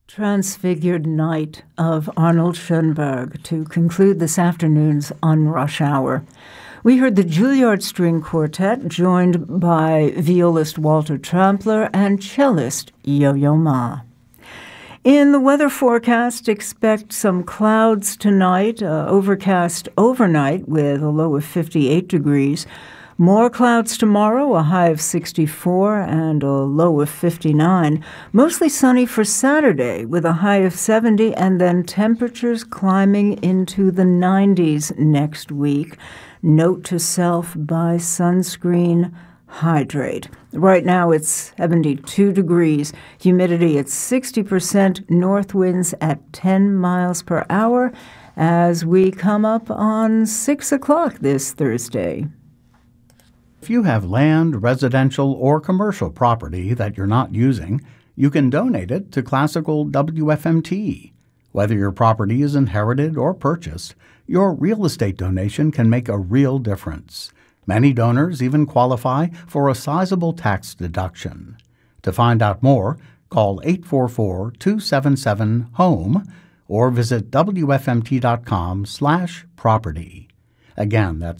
Transfigured Night of Arnold Schoenberg to conclude this afternoon's On Rush Hour. We heard the Juilliard String Quartet joined by violist Walter Trampler and cellist Yo-Yo Ma. In the weather forecast, expect some clouds tonight, overcast overnight with a low of 58 degrees. More clouds tomorrow, a high of 64 and a low of 59. Mostly sunny for Saturday with a high of 70 and then temperatures climbing into the 90s next week. Note to self, buy sunscreen, hydrate. Right now it's 72 degrees, humidity at 60%, north winds at 10 miles per hour as we come up on 6 o'clock this Thursday. If you have land, residential, or commercial property that you're not using, you can donate it to Classical WFMT. Whether your property is inherited or purchased, your real estate donation can make a real difference. Many donors even qualify for a sizable tax deduction. To find out more, call 844-277-HOME or visit wfmt.com/property. Again, that's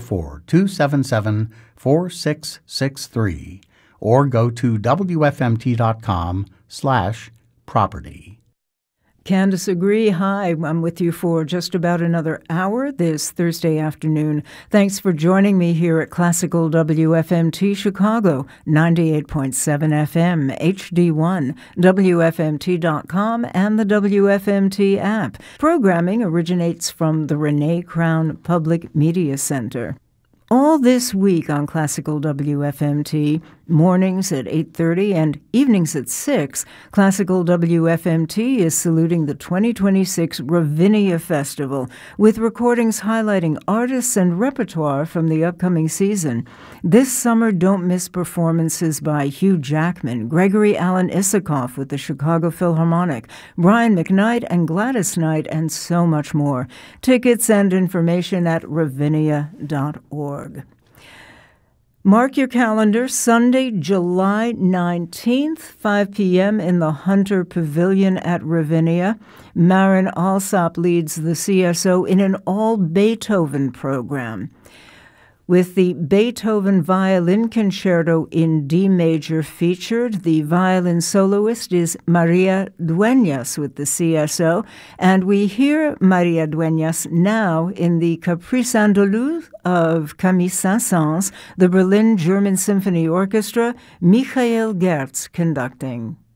844-277-4663 or go to wfmt.com/property. Candace Agree, hi. I'm with you for just about another hour this Thursday afternoon. Thanks for joining me here at Classical WFMT Chicago, 98.7 FM, HD1, WFMT.com, and the WFMT app. Programming originates from the Renee Crown Public Media Center. All this week on Classical WFMT, mornings at 8:30 and evenings at 6, Classical WFMT is saluting the 2026 Ravinia Festival with recordings highlighting artists and repertoire from the upcoming season. This summer, don't miss performances by Hugh Jackman, Gregory Alan Issakoff with the Chicago Philharmonic, Brian McKnight and Gladys Knight, and so much more. Tickets and information at ravinia.org. Mark your calendar, Sunday, July 19th, 5 p.m. in the Hunter Pavilion at Ravinia. Marin Alsop leads the CSO in an all-Beethoven program. With the Beethoven Violin Concerto in D major featured, the violin soloist is Maria Dueñas with the CSO, and we hear Maria Dueñas now in the Caprice Andalou of Camille Saint-Saëns, the Berlin German Symphony Orchestra, Michael Gertz conducting.